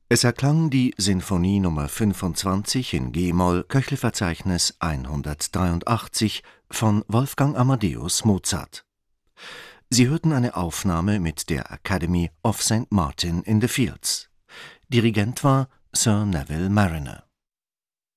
Es erklang die Sinfonie Nr. 25 in g-Moll, Köchelverzeichnis 183 von Wolfgang Amadeus Mozart. Sie hörten eine Aufnahme mit der Academy of St. Martin in the Fields. Dirigent war Sir Neville Marriner.